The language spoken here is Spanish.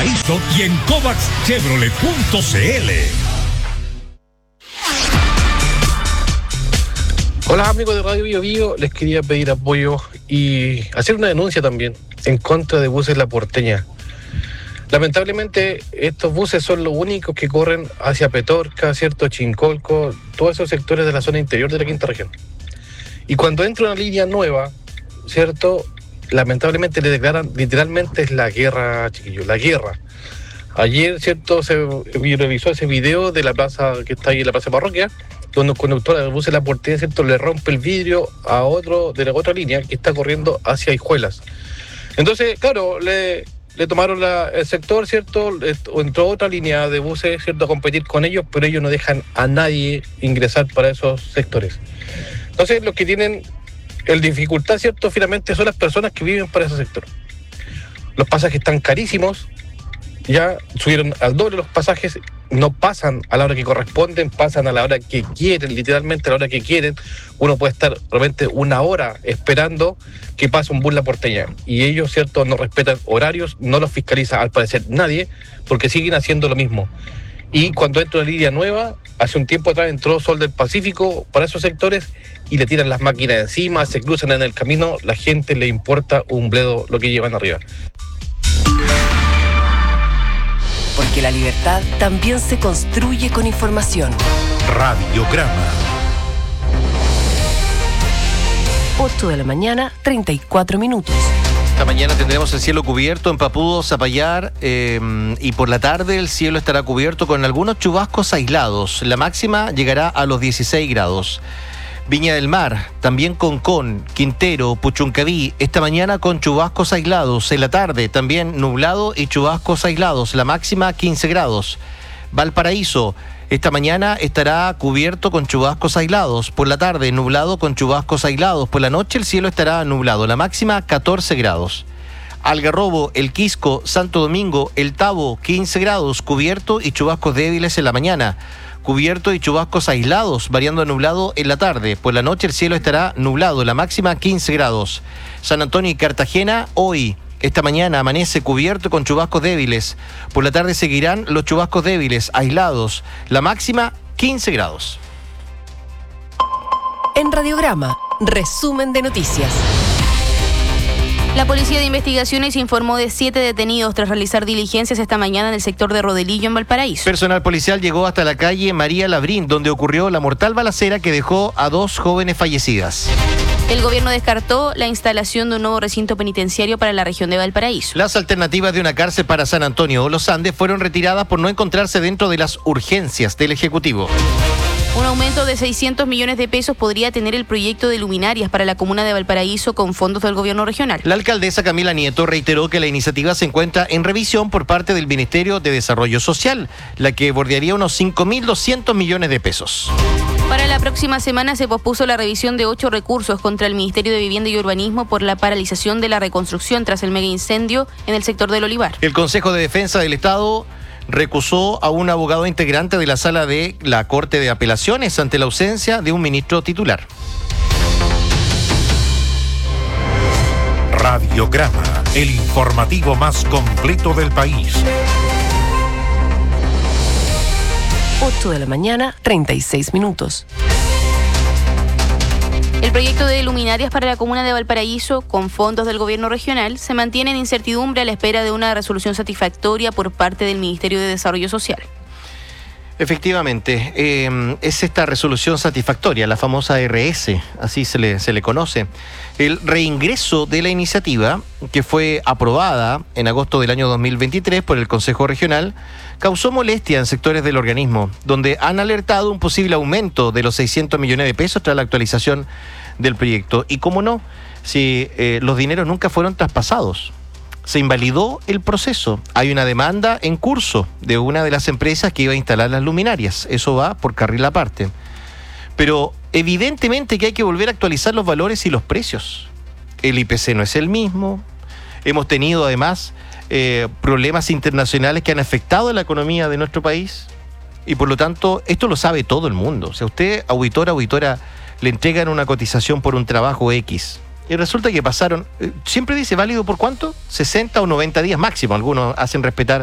Valparaíso y en covaxchevrolet.cl. Hola amigos de Radio Bio Bio, les quería pedir apoyo y hacer una denuncia también en contra de Buses La Porteña. Lamentablemente estos buses son los únicos que corren hacia Petorca, ¿cierto? Chincolco, todos esos sectores de la zona interior de la quinta región. Y cuando entra una línea nueva, ¿cierto? Lamentablemente le declaran, literalmente es la guerra, chiquillos, la guerra. Ayer, ¿cierto? Se revisó ese video de la plaza que está ahí en la plaza parroquia, donde un conductor del bus de La Porteña, ¿cierto?, le rompe el vidrio a otro de la otra línea que está corriendo hacia Hijuelas. Entonces, claro, le tomaron el sector, ¿cierto? Entró otra línea de buses, ¿cierto?, a competir con ellos, pero ellos no dejan a nadie ingresar para esos sectores. Entonces, los que tienen el dificultad, ¿cierto?, finalmente son las personas que viven para ese sector. Los pasajes están carísimos, ya subieron al doble los pasajes, no pasan a la hora que corresponden, pasan a la hora que quieren, literalmente a la hora que quieren. Uno puede estar realmente una hora esperando que pase un bus La Porteña y ellos, ¿cierto?, no respetan horarios, no los fiscaliza al parecer nadie, porque siguen haciendo lo mismo. Y cuando entra una línea nueva, hace un tiempo atrás entró Sol del Pacífico para esos sectores y le tiran las máquinas encima, se cruzan en el camino, la gente le importa un bledo lo que llevan arriba. Porque la libertad también se construye con información. Radiograma. 8 de la mañana, 34 minutos. Esta mañana tendremos el cielo cubierto en Papudo, Zapallar, y por la tarde el cielo estará cubierto con algunos chubascos aislados. La máxima llegará a los 16 grados. Viña del Mar, también Concón, Quintero, Puchuncaví, esta mañana con chubascos aislados. En la tarde también nublado y chubascos aislados, la máxima 15 grados. Valparaíso, esta mañana estará cubierto con chubascos aislados. Por la tarde nublado con chubascos aislados. Por la noche el cielo estará nublado, la máxima 14 grados. Algarrobo, El Quisco, Santo Domingo, El Tabo, 15 grados, cubierto y chubascos débiles en la mañana. Cubierto y chubascos aislados, variando a nublado en la tarde. Por la noche el cielo estará nublado, la máxima 15 grados. San Antonio y Cartagena, hoy, esta mañana, amanece cubierto con chubascos débiles. Por la tarde seguirán los chubascos débiles, aislados, la máxima 15 grados. En Radiograma, resumen de noticias. La Policía de Investigaciones informó de 7 detenidos tras realizar diligencias esta mañana en el sector de Rodelillo, en Valparaíso. Personal policial llegó hasta la calle María Labrín, donde ocurrió la mortal balacera que dejó a 2 jóvenes fallecidas. El gobierno descartó la instalación de un nuevo recinto penitenciario para la región de Valparaíso. Las alternativas de una cárcel para San Antonio o Los Andes fueron retiradas por no encontrarse dentro de las urgencias del Ejecutivo. Un aumento de 600 millones de pesos podría tener el proyecto de luminarias para la comuna de Valparaíso con fondos del gobierno regional. La alcaldesa Camila Nieto reiteró que la iniciativa se encuentra en revisión por parte del Ministerio de Desarrollo Social, la que bordearía unos 5.200 millones de pesos. Para la próxima semana se pospuso la revisión de 8 recursos contra el Ministerio de Vivienda y Urbanismo por la paralización de la reconstrucción tras el mega incendio en el sector del Olivar. El Consejo de Defensa del Estado recusó a un abogado integrante de la sala de la Corte de Apelaciones ante la ausencia de un ministro titular. Radiograma, el informativo más completo del país. 8 de la mañana, 36 minutos. El proyecto de luminarias para la comuna de Valparaíso, con fondos del gobierno regional, se mantiene en incertidumbre a la espera de una resolución satisfactoria por parte del Ministerio de Desarrollo Social. Efectivamente, es esta resolución satisfactoria, la famosa RS, así se le conoce. El reingreso de la iniciativa, que fue aprobada en agosto del año 2023 por el Consejo Regional, causó molestia en sectores del organismo, donde han alertado un posible aumento de los 600 millones de pesos tras la actualización del proyecto. Y cómo no, si los dineros nunca fueron traspasados. Se invalidó el proceso. Hay una demanda en curso de una de las empresas que iba a instalar las luminarias. Eso va por carril aparte. Pero evidentemente que hay que volver a actualizar los valores y los precios. El IPC no es el mismo. Hemos tenido además problemas internacionales que han afectado a la economía de nuestro país. Y por lo tanto, esto lo sabe todo el mundo. O sea, usted, auditora, le entregan una cotización por un trabajo X. Y resulta que pasaron, siempre dice válido por cuánto, 60 o 90 días máximo. Algunos hacen respetar